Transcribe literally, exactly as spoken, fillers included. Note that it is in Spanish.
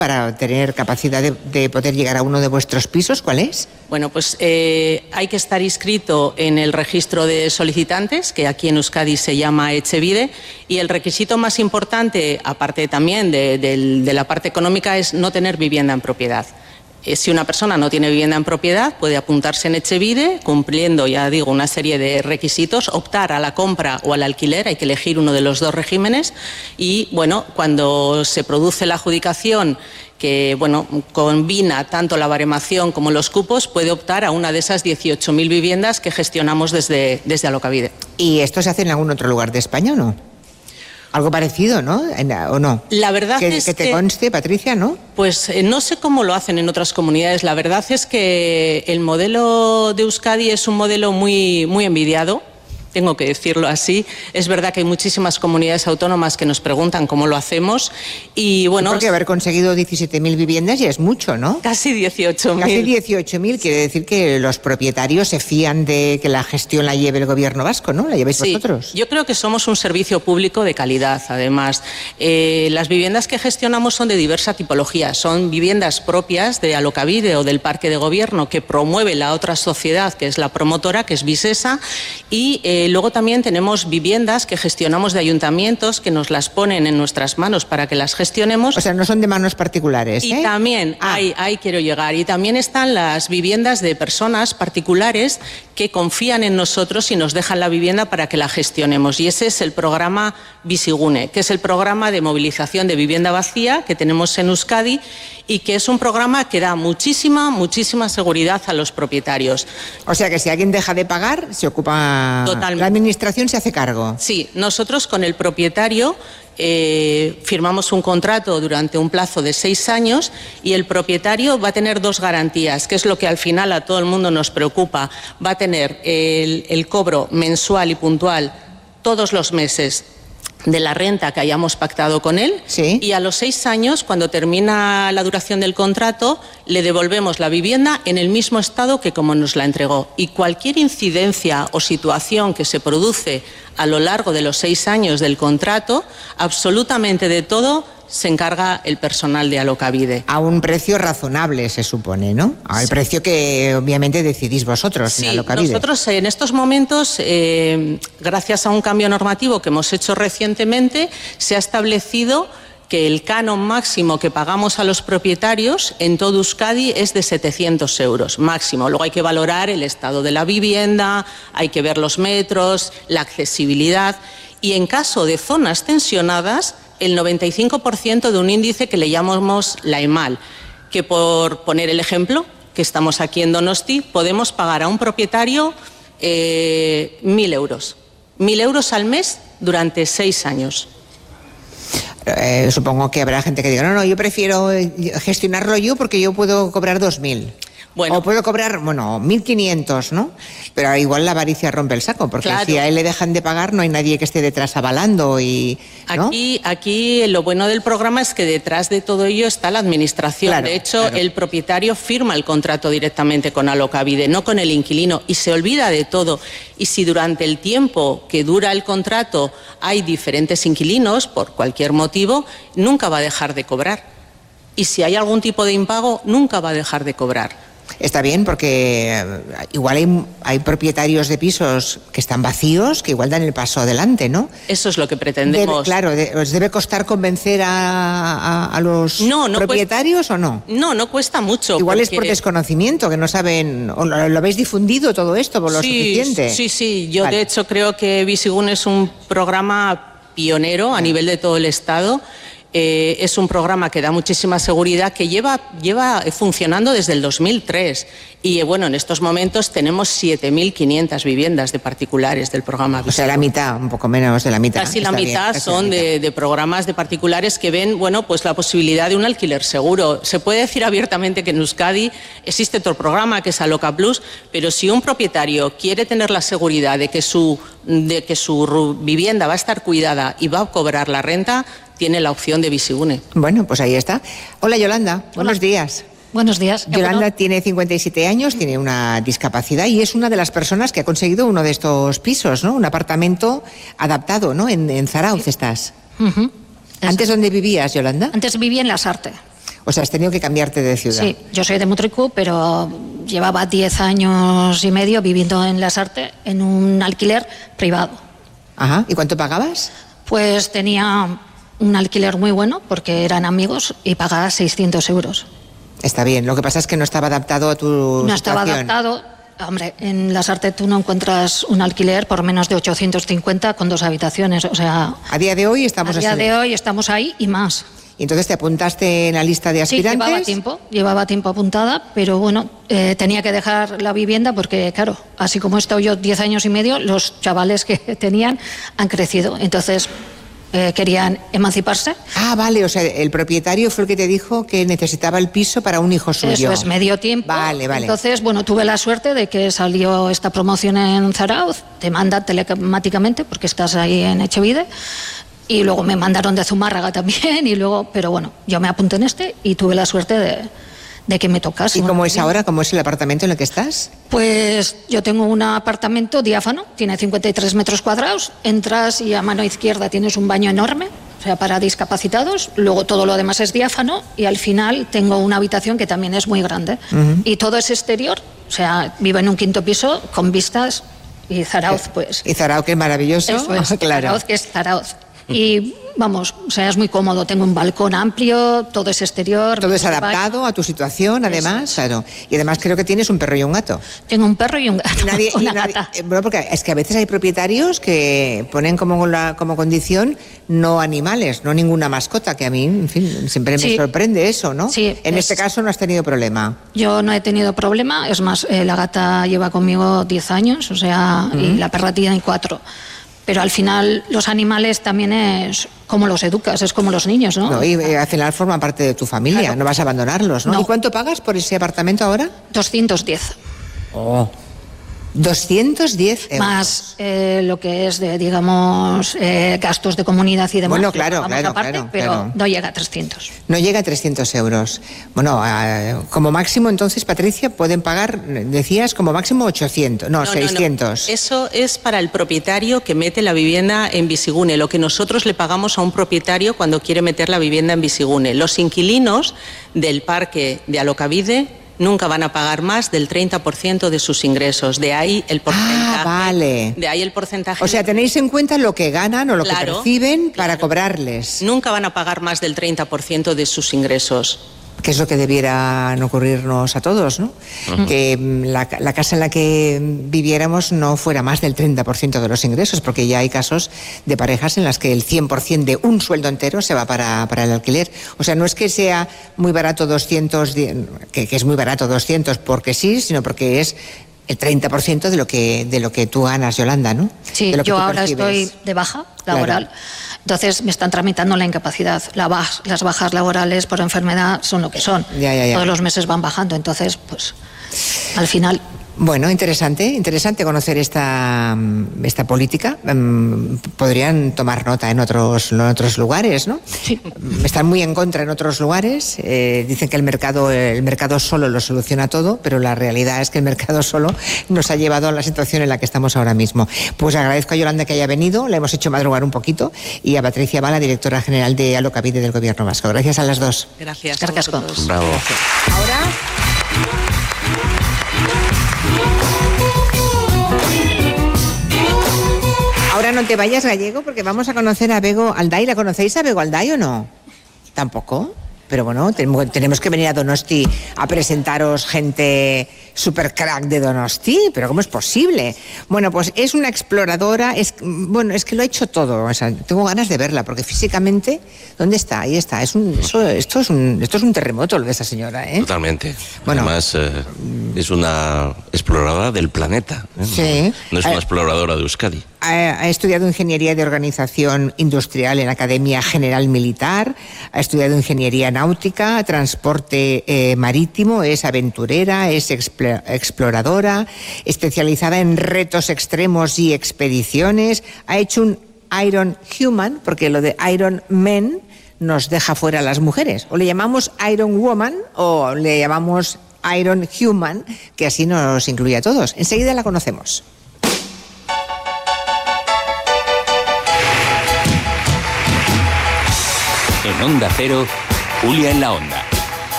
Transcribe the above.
para tener capacidad de, de poder llegar a uno de vuestros pisos? ¿Cuál es? Bueno, pues eh, hay que estar inscrito en el registro de solicitantes, que aquí en Euskadi se llama Etxebide, y el requisito más importante, aparte también de, de, de la parte económica, es no tener vivienda en propiedad. Si una persona no tiene vivienda en propiedad, puede apuntarse en Etxebide, cumpliendo, ya digo, una serie de requisitos, optar a la compra o al alquiler, hay que elegir uno de los dos regímenes, y bueno, cuando se produce la adjudicación, que bueno, combina tanto la baremación como los cupos, puede optar a una de esas dieciocho mil viviendas que gestionamos desde, desde Alokabide. ¿Y esto se hace en algún otro lugar de España o no? Algo parecido, ¿no? ¿O no? La verdad que, es que te que, conste, Patricia, ¿no? Pues eh, no sé cómo lo hacen en otras comunidades. La verdad es que el modelo de Euskadi es un modelo muy, muy envidiado. Tengo que decirlo así. Es verdad que hay muchísimas comunidades autónomas que nos preguntan cómo lo hacemos y bueno... Porque haber conseguido diecisiete mil viviendas ya es mucho, ¿no? Casi dieciocho mil. Casi dieciocho mil, quiere decir que los propietarios se fían de que la gestión la lleve el gobierno vasco, ¿no? ¿La lleváis sí, vosotros? Yo creo que somos un servicio público de calidad, además. Eh, las viviendas que gestionamos son de diversa tipología. Son viviendas propias de Alokabide o del Parque de Gobierno que promueve la otra sociedad, que es la promotora, que es Visesa, y... Eh, Eh, luego también tenemos viviendas que gestionamos de ayuntamientos que nos las ponen en nuestras manos para que las gestionemos. O sea, no son de manos particulares, ¿eh? Y también, ah. ahí, ahí quiero llegar, y también están las viviendas de personas particulares que confían en nosotros y nos dejan la vivienda para que la gestionemos. Y ese es el programa Bizigune, que es el programa de movilización de vivienda vacía que tenemos en Euskadi y que es un programa que da muchísima, muchísima seguridad a los propietarios. O sea que si alguien deja de pagar, se ocupa... Totalmente. La administración se hace cargo. Sí, nosotros con el propietario eh, firmamos un contrato durante un plazo de seis años y el propietario va a tener dos garantías, que es lo que al final a todo el mundo nos preocupa. Va a tener el, el cobro mensual y puntual todos los meses de la renta que hayamos pactado con él, ¿sí? Y a los seis años, cuando termina la duración del contrato, le devolvemos la vivienda en el mismo estado que como nos la entregó. Y cualquier incidencia o situación que se produce a lo largo de los seis años del contrato, absolutamente de todo se encarga el personal de Alokabide. A un precio razonable, se supone, ¿no? Al sí. precio que obviamente decidís vosotros sí, en Alokabide. Nosotros en estos momentos, eh, gracias a un cambio normativo que hemos hecho recientemente, se ha establecido que el canon máximo que pagamos a los propietarios en todo Euskadi es de setecientos euros, máximo. Luego hay que valorar el estado de la vivienda, hay que ver los metros, la accesibilidad, y en caso de zonas tensionadas, el noventa y cinco por ciento de un índice que le llamamos la EMAL, que por poner el ejemplo, que estamos aquí en Donosti, podemos pagar a un propietario eh, mil euros. Mil euros al mes durante seis años. Eh, supongo que habrá gente que diga, no, no, yo prefiero gestionarlo yo porque yo puedo cobrar dos mil. Bueno. O puedo cobrar, bueno, mil quinientos, ¿no? Pero igual la avaricia rompe el saco, porque claro, si a él le dejan de pagar no hay nadie que esté detrás avalando y... ¿no? Aquí, aquí lo bueno del programa es que detrás de todo ello está la administración. Claro, de hecho, claro. el propietario firma el contrato directamente con Alokabide, no con el inquilino, y se olvida de todo. Y si durante el tiempo que dura el contrato hay diferentes inquilinos, por cualquier motivo, nunca va a dejar de cobrar. Y si hay algún tipo de impago, nunca va a dejar de cobrar. Está bien, porque igual hay, hay propietarios de pisos que están vacíos, que igual dan el paso adelante, ¿no? Eso es lo que pretendemos. Debe, claro, de, ¿os debe costar convencer a, a, a los no, no propietarios cuesta, o no? No, no cuesta mucho. Igual porque... es por desconocimiento, que no saben, o lo, lo habéis difundido todo esto por lo sí, suficiente. Sí, sí, yo vale. de hecho creo que Bizigune es un programa pionero a nivel de todo el Estado. Eh, es un programa que da muchísima seguridad, que lleva, lleva funcionando desde el dos mil tres y bueno, en estos momentos tenemos siete mil quinientas viviendas de particulares del programa. O sea, la mitad, un poco menos de la mitad. Casi la mitad bien, son la mitad. De, de programas de particulares que ven, bueno, pues la posibilidad de un alquiler seguro. Se puede decir abiertamente que en Euskadi existe otro programa que es Aloka Plus, pero si un propietario quiere tener la seguridad de que su, de que su vivienda va a estar cuidada y va a cobrar la renta, tiene la opción de Bizigune. Bueno, pues ahí está. Hola, Yolanda. Hola. Buenos días. Buenos días. Yolanda bueno. tiene cincuenta y siete años, tiene una discapacidad y es una de las personas que ha conseguido uno de estos pisos, ¿no? Un apartamento adaptado, ¿no? En, en Zarauz estás. Uh-huh. ¿Antes dónde vivías, Yolanda? Antes vivía en Lasarte. O sea, has tenido que cambiarte de ciudad. Sí, yo soy de Mutriku, pero llevaba diez años y medio viviendo en Lasarte en un alquiler privado. Ajá, ¿y cuánto pagabas? Pues tenía un alquiler muy bueno porque eran amigos y pagaba seiscientos euros. Está bien, lo que pasa es que no estaba adaptado a tu No situación. estaba adaptado. Hombre, en Lasarte tú no encuentras un alquiler por menos de ochocientos cincuenta con dos habitaciones, o sea... A día de hoy estamos A día así. de hoy estamos ahí y más. ¿Y entonces te apuntaste en la lista de aspirantes? Sí, llevaba tiempo, llevaba tiempo apuntada, pero bueno, eh, tenía que dejar la vivienda porque, claro, así como he estado yo diez años y medio, los chavales que tenían han crecido. Entonces... Eh, querían emanciparse. Ah, vale, o sea, el propietario fue el que te dijo que necesitaba el piso para un hijo suyo. Eso es, medio tiempo. Vale, vale. Entonces, bueno, tuve la suerte de que salió esta promoción en Zarauz, te manda telemáticamente porque estás ahí en Echevide, y luego me mandaron de Zumárraga también, y luego, pero bueno, yo me apunté en este y tuve la suerte de... de que me tocase. ¿Y cómo es ahora? ¿Cómo es el apartamento en el que estás? Pues yo tengo un apartamento diáfano, tiene cincuenta y tres metros cuadrados, entras y a mano izquierda tienes un baño enorme, o sea, para discapacitados, luego todo lo demás es diáfano y al final tengo una habitación que también es muy grande. Uh-huh. Y todo es exterior, o sea, vivo en un quinto piso con vistas y Zarauz, pues. Y Zarauz, que es maravilloso. Eso es, claro. Zarauz, que es Zarauz. Y vamos, o sea, es muy cómodo. Tengo un balcón amplio, todo es exterior. Todo es adaptado a tu situación, además, claro. Y además creo que tienes un perro y un gato. Tengo un perro y un gato. Y nadie, una y nadie, gata. Bueno, porque es que a veces hay propietarios que ponen como, la, como condición no animales, no ninguna mascota, que a mí, en fin, siempre sí. me sorprende eso, ¿no? Sí, en es... este caso no has tenido problema. Yo no he tenido problema, es más, eh, la gata lleva conmigo diez años, o sea, uh-huh. y la perra tiene cuatro. Pero al final los animales también es como los educas, es como los niños, ¿no? No, y eh, al final forman parte de tu familia, claro. No vas a abandonarlos, ¿no? no. ¿Y cuánto pagas por ese apartamento ahora? doscientos diez. Oh. doscientos diez euros. Más eh, lo que es de, digamos, eh, gastos de comunidad y demás. Bueno, claro, claro, aparte, claro. Pero claro. no llega a trescientos. No llega a trescientos euros. Bueno, eh, como máximo, entonces, Patricia, pueden pagar, decías, como máximo ochocientos, no, no seiscientos. No, no. Eso es para el propietario que mete la vivienda en Bizigune, lo que nosotros le pagamos a un propietario cuando quiere meter la vivienda en Bizigune. Los inquilinos del parque de Alokabide nunca van a pagar más del treinta por ciento de sus ingresos. De ahí el porcentaje. Ah, vale. De ahí el porcentaje. O sea, tenéis en cuenta lo que ganan o lo claro, que perciben para claro. cobrarles. Nunca van a pagar más del treinta por ciento de sus ingresos. Que es lo que debieran ocurrirnos a todos, ¿no? Uh-huh. Que la, la casa en la que viviéramos no fuera más del treinta por ciento de los ingresos, porque ya hay casos de parejas en las que el cien por ciento de un sueldo entero se va para, para el alquiler. O sea, no es que sea muy barato doscientos, que, que es muy barato doscientos porque sí, sino porque es el treinta por ciento de lo que de lo que tú ganas, Yolanda, ¿no? Sí, de lo que yo tú ahora percibes. estoy de baja laboral. Claro. Entonces me están tramitando la incapacidad. La baj, las bajas laborales por enfermedad son lo que son. Ya, ya, ya. Todos los meses van bajando. Entonces, pues, al final... Bueno, interesante, interesante conocer esta, esta política. Um, podrían tomar nota en otros, en otros lugares, ¿no? Sí. Están muy en contra en otros lugares. Eh, dicen que el mercado, el mercado solo lo soluciona todo, pero la realidad es que el mercado solo nos ha llevado a la situación en la que estamos ahora mismo. Pues agradezco a Yolanda que haya venido, la hemos hecho madrugar un poquito, y a Patricia Bala, directora general de Alokabide del Gobierno Vasco. Gracias a las dos. Gracias. Gracias. Bravo. Ahora... Ahora no te vayas, Gallego, porque vamos a conocer a Bego Alday. ¿La conocéis a Bego Alday o no? ¿Tampoco? Pero bueno, tenemos que venir a Donosti a presentaros gente super crack de Donosti, pero ¿cómo es posible? Bueno, pues es una exploradora, es, bueno, es que lo ha hecho todo, o sea, tengo ganas de verla, porque físicamente, ¿dónde está? Ahí está, es un, eso, esto, es un, esto es un terremoto lo de esa señora, ¿eh? Totalmente. Bueno, además, eh, es una exploradora del planeta, ¿eh? Sí. No es una eh, exploradora de Euskadi. Ha, ha estudiado Ingeniería de Organización Industrial en la Academia General Militar, ha estudiado Ingeniería Náutica, Transporte eh, Marítimo, es aventurera, es exploradora, especializada en retos extremos y expediciones, ha hecho un Iron Human, porque lo de Iron Man nos deja fuera a las mujeres, o le llamamos Iron Woman o le llamamos Iron Human, que así nos incluye a todos. Enseguida la conocemos. En Onda Cero, Julia en la Onda.